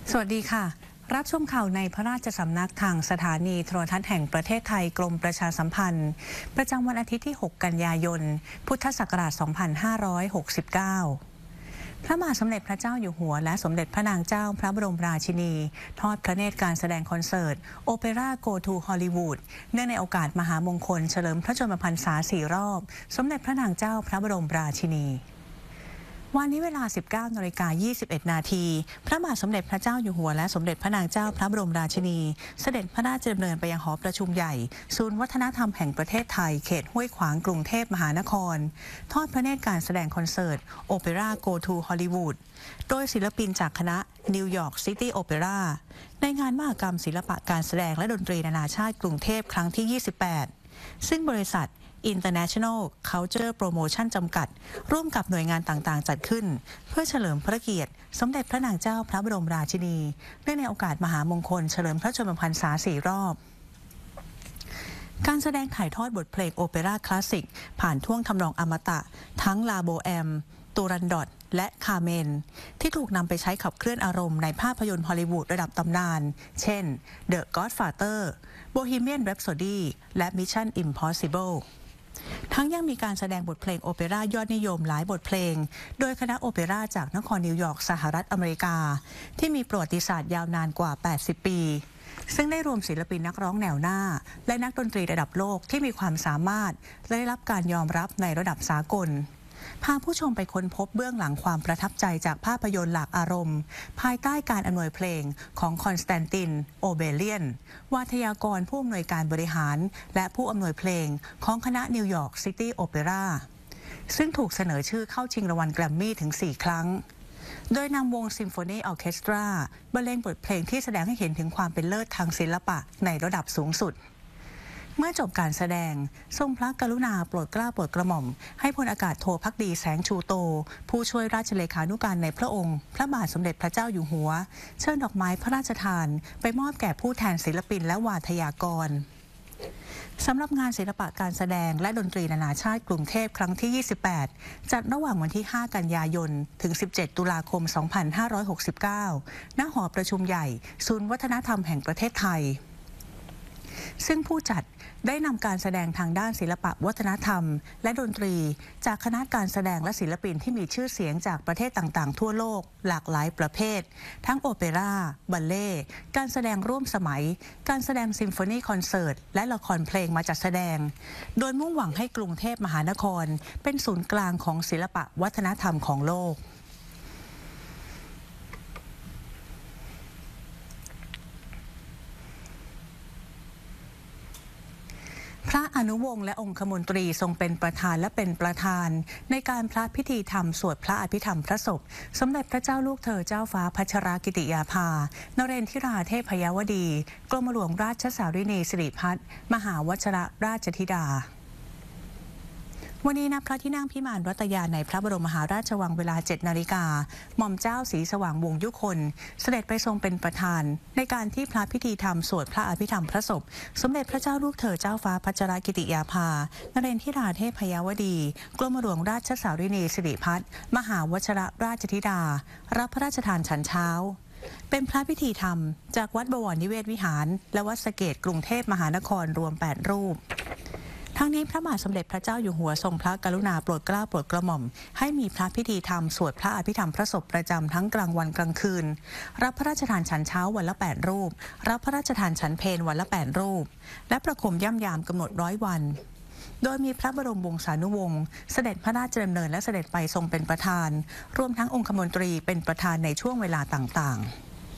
สวัสดีค่ะรับชมข่าวในพระราชสำนักทางสถานีโทรทัศน์แห่งประเทศไทยกรมประชาสัมพันธ์ประจำวันอาทิตย์ที่ 6 กันยายน พุทธศักราช 2569 พระมหาสมเด็จพระเจ้าอยู่หัวและสมเด็จพระนางเจ้าพระบรมราชินีทอดพระเนตรการแสดงคอนเสิร์ตโอเปร่า Go to Hollywood เนื่องในโอกาสมหามงคลเฉลิมพระชนมพรรษา 4 รอบสมเด็จพระนางเจ้าพระบรมราชินีวันนี้เวลา 19:21 นาทีพระมหาสมเด็จพระเจ้าอยู่หัวและสมเด็จพระนางเจ้าพระบรมราชินีเสด็จพระราชดำเนินไปยังหอประชุมใหญ่ศูนย์วัฒนธรรมแห่งประเทศไทยเขตห้วยขวางกรุงเทพมหานครทอดพระเนตรการแสดงคอนเสิร์ตโอเปร่า Go to Hollywood โดยศิลปินจากคณะ New York City Opera ในงานมหกรรมศิลปะการแสดงและดนตรีนานาชาติกรุงเทพครั้งที่ 28 ซึ่งบริษัทInternational Culture Promotion จำกัดร่วมกับหน่วยงานต่างๆจัดขึ้นเพื่อเฉลิมพระเกียรติสมเด็จพระนางเจ้าพระบรมราชินีเนื่องในโอกาสมหามงคลเฉลิมพระชนมพรรษา 4 รอบการแสดงถ่ายทอดบทเพลงโอเปร่าคลาสสิกผ่านท่วงทำนองอมตะทั้งลาโบแอมตูรันดอตและคาเมนที่ถูกนำไปใช้ขับเคลื่อนอารมณ์ในภาพยนตร์ฮอลลีวูดระดับตำนานเช่น The Godfather Bohemian Rhapsody และ Mission Impossibleทั้งยังมีการแสดงบทเพลงโอเปร่ายอดนิยมหลายบทเพลงโดยคณะโอเปร่าจากนครนิวยอร์กสหรัฐอเมริกาที่มีประวัติศาสตร์ยาวนานกว่า 80 ปีซึ่งได้รวมศิลปินนักร้องแนวหน้าและนักดนตรีระดับโลกที่มีความสามารถและได้รับการยอมรับในระดับสากลพาผู้ชมไปค้นพบเบื้องหลังความประทับใจจากภาพยนตร์หลากอารมณ์ภายใต้การอำนวยเพลงของคอนสแตนตินโอเบเลียนวาทยากรผู้อำนวยการบริหารและผู้อำนวยเพลงของคณะนิวยอร์กซิตี้โอเปร่าซึ่งถูกเสนอชื่อเข้าชิงรางวัลแกรมมี่ถึง 4 ครั้งโดยนำวงซิมโฟนีออร์เคสตราบรรเลงบทเพลงที่แสดงให้เห็นถึงความเป็นเลิศทางศิลปะในระดับสูงสุดเมื่อจบการแสดงทรงพระกรุณาโปรดเกล้าโปรดกระหม่อมให้พลอากาศโทภักดีแสงชูโตผู้ช่วยราชเลขานุการในพระองค์พระบาทสมเด็จพระเจ้าอยู่หัวเชิญดอกไม้พระราชทานไปมอบแก่ผู้แทนศิลปินและวาทยากรสำหรับงานศิลปะการแสดงและดนตรีนานาชาติกรุงเทพครั้งที่ 28 จัดระหว่างวันที่ 5 กันยายน ถึง 17 ตุลาคม 2569 ณ หอประชุมใหญ่ศูนย์วัฒนธรรมแห่งประเทศไทยซึ่งผู้จัดได้นำการแสดงทางด้านศิลปะวัฒนธรรมและดนตรีจากคณะการแสดงและศิลปินที่มีชื่อเสียงจากประเทศต่างๆทั่วโลกหลากหลายประเภททั้งโอเปร่าบัลเล่ต์การแสดงร่วมสมัยการแสดงซิมโฟนีคอนเสิร์ตและละครเพลงมาจัดแสดงโดยมุ่งหวังให้กรุงเทพมหานครเป็นศูนย์กลางของศิลปะวัฒนธรรมของโลกพระอนุวงศ์และองคมนตรีทรงเป็นประธานและเป็นประธานในการพระพิธีธรรมสวดพระอภิธรรมพระศพสมเด็จพระเจ้าลูกเธอเจ้าฟ้าพัชรกิติยาภานเรนทิราเทพยวดีกรมหลวงราชสารินีสิริพัฒน์มหาวชิรราชธิดาวันนี้ณพระที่นั่งพิมานรัตยาในพระบรมมหาราชวังเวลา 7 นาฬิกาหม่อมเจ้าศรีสว่างวงศ์ยุคนเสด็จไปทรงเป็นประธานในการที่พระพิธีธรรมสวดพระอภิธรรมพระศพสมเด็จพระเจ้าลูกเธอเจ้าฟ้าพัชรกิติยาภานเรนทิราเทพยวดีกรมหลวงราชสารินีสิริพัฒน์มหาวชิรราชธิดารับพระราชทานฉันเช้าเป็นพระพิธีธรรมจากวัดบวรนิเวศวิหารและวัดสะเกษกรุงเทพมหานครรวม 8 รูปทั้งนี้พระบาทสมเด็จพระเจ้าอยู่หัวทรงพระกรุณาโปรดเกล้าโปรดกระหม่อมให้มีพระพิธีธรรมสวดพระอภิธรรมพระศพประจำทั้งกลางวันกลางคืนรับพระราชทานฉันเช้าวันละ 8 รูปรับพระราชทานฉันเพลวันละ 8 รูปและประคมย่ำยามกำหนด100 วันโดยมีพระบรมวงศานุวงศ์เสด็จพระราชดำเนินและเสด็จไปทรงเป็นประธานรวมทั้งองคมนตรีเป็นประธานในช่วงเวลาต่างๆ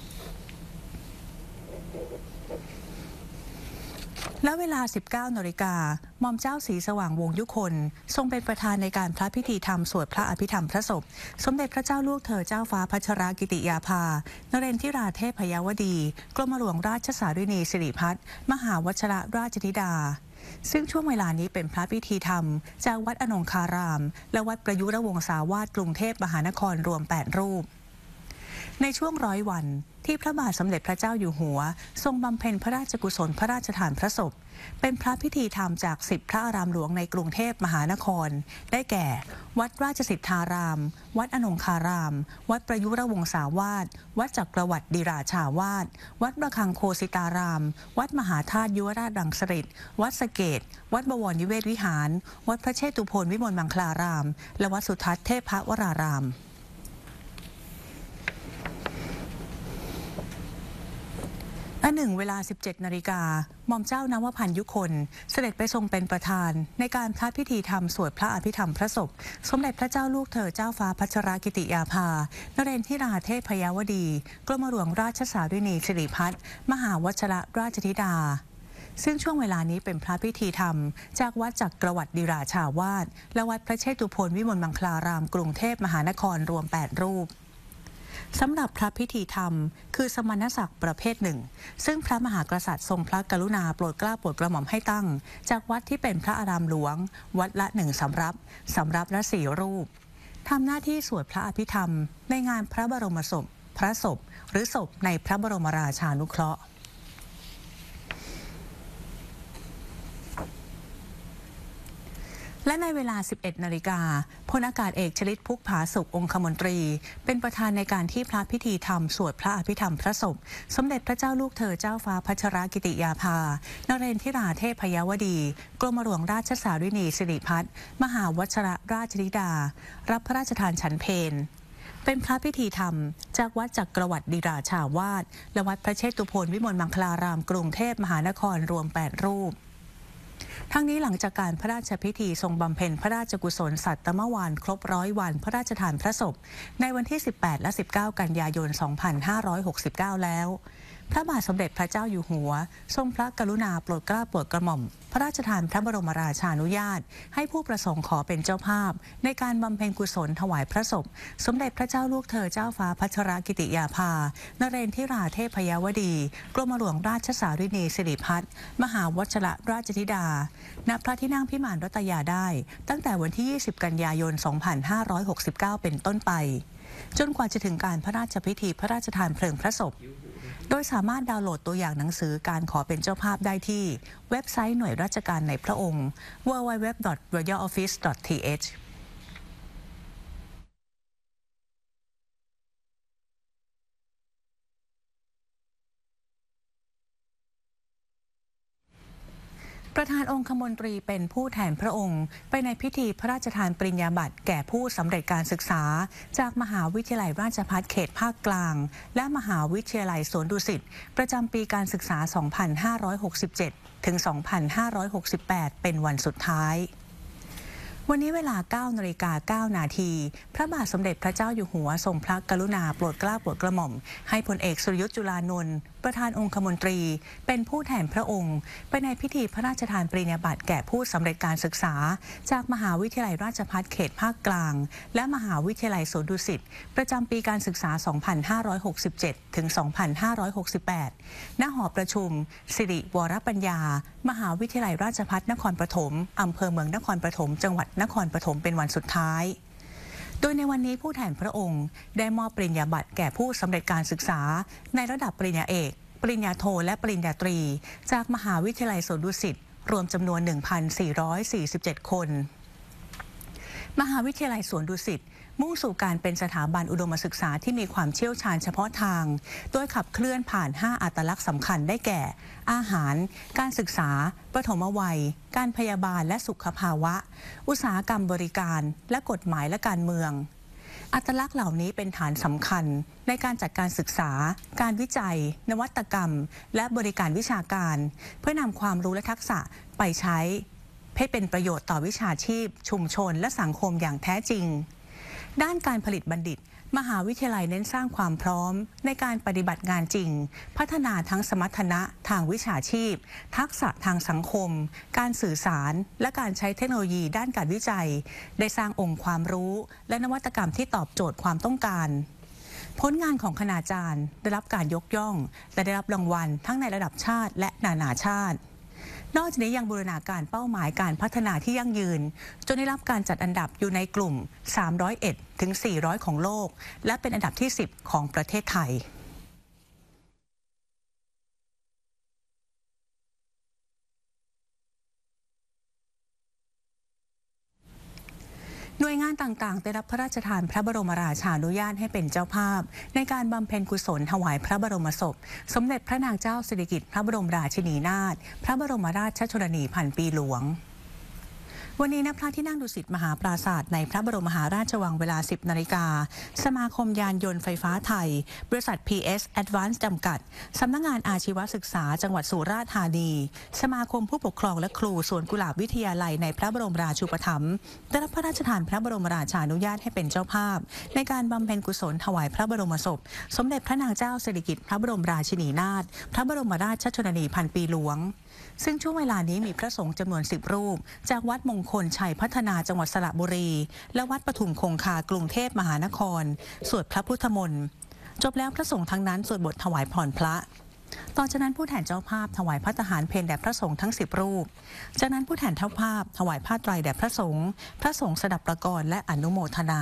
และเวลา 19 นาฬิกาหม่อมเจ้าศรีสว่างวงศ์ยุคนทรงเป็นประธานในการพระพิธีธรรมสวดพระอภิธรรมพระศพสมเด็จพระเจ้าลูกเธอเจ้าฟ้าพัชรกิติยาภานเรนทิราเทพยวดีกรมหลวงราชสารินีสิริพัฒน์มหาวชิรราชธิดาซึ่งช่วงเวลานี้เป็นพระพิธีธรรมจากวัดอนงคารามและวัดประยุรวงศาวาสกรุงเทพมหานครรวม 8 รูปในช่วง100 วันที่พระบาทสมเด็จพระเจ้าอยู่หัวทรงบำเพ็ญพระราชกุศลพระราชทานพระศพเป็นพระพิธีธรรมจาก10 พระอารามหลวงในกรุงเทพมหานครได้แก่วัดราชสิทธารามวัดอนงคารามวัดประยุรวงศาวาสวัดจักรวรรดิราชาวาสวัดระฆังโคสิตารามวัดมหาธาตุยุวราชรังสฤษฎิวัดสะเกษวัดบวรนิเวศวิหารวัดพระเชตุพนวิมลมังคลารามและวัดสุทัศน์เทพวรารามเวลา 17 นาฬิกาหม่อมเจ้านวพันธ์ยุคนเสด็จไปทรงเป็นประธานในการพระพิธีธรรมสวดพระอภิธรรมพระศพสมเด็จพระเจ้าลูกเธอเจ้าฟ้าพัชรกิติยาภานเรนทิราเทพยวดีกรมหลวงราชสารินีสิริพัฒน์มหาวชรราชธิดาซึ่งช่วงเวลานี้เป็นพระพิธีธรรมจากวัดจักรวรรดิราชาวาสและวัดพระเชตุพนวิมลมังคลารามกรุงเทพมหานครรวม8 รูปสำหรับพระพิธีธรรมคือสมณศักดิ์ประเภทหนึ่งซึ่งพระมหากษัตริย์ทรงพระกรุณาโปรดเกล้าโปรดกระหม่อมให้ตั้งจากวัดที่เป็นพระอารามหลวงวัดละ1 สำรับละ4 รูปทำหน้าที่สวดพระอภิธรรมในงานพระบรมศพพระศพหรือศพในพระบรมราชานุเคราะห์และในเวลา 11 นาฬิกาพลอากาศเอกชลิต พุกผาสุของคมนตรีเป็นประธานในการที่พระพิธีธรรมสวดพระอภิธรรมพระศพสมเด็จพระเจ้าลูกเธอเจ้าฟ้าพัชรกิติยาภานเรนทิราเทพยวดีกรมหลวงราชสารินีสิริพัฒน์มหาวชรราชธิดารับพระราชทานฉันเพลเป็นพระพิธีธรรมจากวัดจักรวรรดิราชาวาสและวัดพระเชตุพนวิมลมังคลารามกรุงเทพมหานครรวม8 รูปทั้งนี้หลังจากการพระราชพิธีทรงบำเพ็ญพระราชกุศลสัตตมวานครบ100 วันพระราชทานพระศพในวันที่ 18 และ 19 กันยายน 2569 แล้วพระบาทสมเด็จพระเจ้าอยู่หัวทรงพระกรุณาโปรดเกล้าโปรดกระหม่อมพระราชทานพระบรมราชานุญาตให้ผู้ประสงค์ขอเป็นเจ้าภาพในการบำเพ็ญกุศลถวายพระศพสมเด็จพระเจ้าลูกเธอเจ้าฟ้าพัชรกิติยาภานเรนทิราเทพยวดีกรมหลวงราชสารินีสิริพัฒน์มหาวชรราชธิดาณพระที่นั่งพิมานรัตยาได้ตั้งแต่วันที่ 20 กันยายน 2569 เป็นต้นไปจนกว่าจะถึงการพระราชพิธีพระราชทานเพลิงพระศพโดยสามารถดาวน์โหลดตัวอย่างหนังสือการขอเป็นเจ้าภาพได้ที่เว็บไซต์หน่วยราชการในพระองค์ www.royaloffice.thประธานองคมนตรีเป็นผู้แทนพระองค์ไปในพิธีพระราชทานปริญญาบัตรแก่ผู้สำเร็จการศึกษาจากมหาวิทยาลัยราชภัฏเขตภาคกลางและมหาวิทยาลัยสวนดุสิตประจำปีการศึกษา 2567 ถึง 2568 เป็นวันสุดท้ายวันนี้เวลา 9:09 นาทีพระบาทสมเด็จพระเจ้าอยู่หัวทรงพระกรุณาโปรดเกล้าโปรดกระหม่อมให้พลเอกสุรยุทธจุลานนท์ประธานองคมนตรีเป็นผู้แทนพระองค์ไปในพิธีพระราชทานปริญญาบัตรแก่ผู้สำเร็จการศึกษาจากมหาวิทยาลัยราชภัฏเขตภาคกลางและมหาวิทยาลัยสวนดุสิตประจำปีการศึกษา 2567 ถึง 2568 ณ หอประชุมสิริวรปัญญามหาวิทยาลัยราชภัฏนครปฐมอำเภอเมืองนครปฐมจังหวัดนครปฐมเป็นวันสุดท้ายโดยในวันนี้ผู้แทนพระองค์ได้มอบปริญญาบัตรแก่ผู้สำเร็จการศึกษาในระดับปริญญาเอกปริญญาโทและปริญญาตรีจากมหาวิทยาลัยสวนดุสิตรวมจำนวน 1,447 คนมหาวิทยาลัยสวนดุสิตมุ่งสู่การเป็นสถาบันอุดมศึกษาที่มีความเชี่ยวชาญเฉพาะทางโดยขับเคลื่อนผ่าน 5 อัตลักษณ์สำคัญได้แก่อาหารการศึกษาปฐมวัยการพยาบาลและสุขภาวะอุตสาหกรรมบริการและกฎหมายและการเมืองอัตลักษณ์เหล่านี้เป็นฐานสำคัญในการจัดการศึกษาการวิจัยนวัตกรรมและบริการวิชาการเพื่อนำความรู้และทักษะไปใช้ให้เป็นประโยชน์ต่อวิชาชีพชุมชนและสังคมอย่างแท้จริงด้านการผลิตบัณฑิตมหาวิทยาลัยเน้นสร้างความพร้อมในการปฏิบัติงานจริงพัฒนาทั้งสมรรถนะทางวิชาชีพทักษะทางสังคมการสื่อสารและการใช้เทคโนโลยีด้านการวิจัยได้สร้างองค์ความรู้และนวัตกรรมที่ตอบโจทย์ความต้องการผลงานของคณาจารย์ได้รับการยกย่องและได้รับรางวัลทั้งในระดับชาติและนานาชาตินอกจากนี้ยังบูรณาการเป้าหมายการพัฒนาที่ยั่งยืนจนได้รับการจัดอันดับอยู่ในกลุ่ม 301 ถึง 400 ของโลกและเป็นอันดับที่ 10 ของประเทศไทยหน่วยงานต่างๆได้รับพระราชทานพระบรมราชานุญาตให้เป็นเจ้าภาพในการบำเพ็ญกุศลถวายพระบรมศพสมเด็จพระนางเจ้าสิริกิติ์พระบรมราชินีนาถพระบรมราชชนนีพันปีหลวงวันนี้ณพระที่นั่งดุสิตมหาปราสาทในพระบรมมหาราชวังเวลา 10 นาฬิกาสมาคมยานยนต์ไฟฟ้าไทยบริษัท PS Advance จำกัดสำนักงานอาชีวศึกษาจังหวัดสุราษฎร์ธานีสมาคมผู้ปกครองและครูสวนกุหลาบวิทยาลัยในพระบรมราชูปถัมภ์ได้รับพระราชทานพระบรมราชานุญาตให้เป็นเจ้าภาพในการบำเพ็ญกุศลถวายพระบรมศพสมเด็จพระนางเจ้าสิริกิติ์พระบรมราชินีนาถพระบรมราชชนนีพันปีหลวงซึ่งช่วงเวลานี้มีพระสงฆ์จำนวน10 รูปจากวัดมงคลชัยพัฒนาจังหวัดสระบุรีและวัดปทุมคงคากรุงเทพมหานครสวดพระพุทธมนต์จบแล้วพระสงฆ์ทั้งนั้นสวดบทถวายพรพระต่อจากนั้นผู้แทนเจ้าภาพถวายพระทหารเพลแด่พระสงฆ์ทั้ง10 รูปจากนั้นผู้แทนเจ้าภาพถวายผ้าไตรแด่พระสงฆ์สดับประกรณ์และอนุโมทนา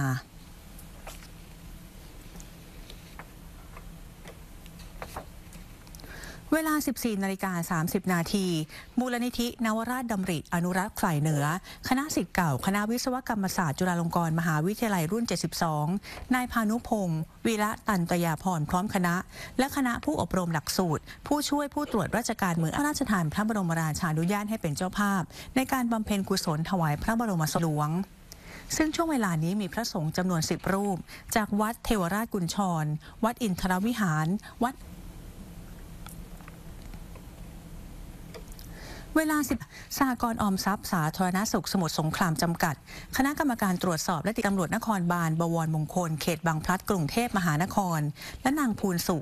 เวลา 14:30 นาทีมูลนิธินวราชดำริอนุรักษ์ฝ่ายเหนือคณะศิษย์เก่าคณะวิศวกรรมศาสตร์จุฬาลงกรณ์มหาวิทยาลัยรุ่น 72 นายพานุพงศ์วีระตันตยาพรพร้อมคณะและคณะผู้อบรมหลักสูตรผู้ช่วยผู้ตรวจราชการเมืองพระราชทานพระบรมราชานุญาตให้เป็นเจ้าภาพในการบำเพ็ญกุศลถวายพระบรมศพหลวงซึ่งช่วงเวลานี้มีพระสงฆ์จำนวน10 รูปจากวัดเทวราชกุญชรวัดอินทรวิหารวัดเวลา 10 สหกรณ์ออมทรัพย์สาธารณสุขสมุทรสงครามจำกัดคณะกรรมการตรวจสอบและติดตำรวจนครบาลบวรมงคลเขตบางพลัดกรุงเทพมหานครและนางภูลสุ